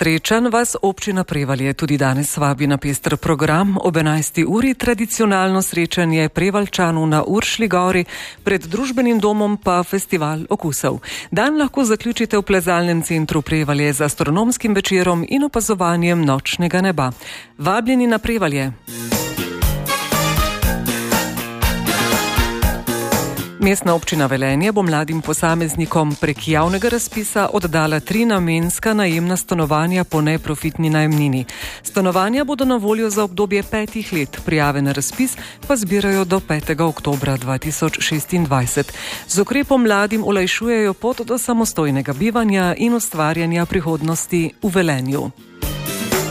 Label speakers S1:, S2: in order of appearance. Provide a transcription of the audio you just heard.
S1: srečanj vas občina Prevalje tudi danes vabi na pester program. Ob 11. uri tradicionalno srečanje Prevaljčanov na Uršlji gori, pred družbenim domom pa festival okusov. Dan lahko zaključite v plezalnem centru Prevalje z astronomskim večerom in opazovanjem nočnega neba. Vabljeni na Prevalje. Mestna občina Velenje bo mladim posameznikom prek javnega razpisa oddala 3 namenska najemna stanovanja po neprofitni najemnini. Stanovanja bodo na voljo za obdobje 5 let, prijave na razpis pa zbirajo do 5. oktobra 2026. Z ukrepom mladim olajšujejo pot do samostojnega bivanja in ustvarjanja prihodnosti v Velenju.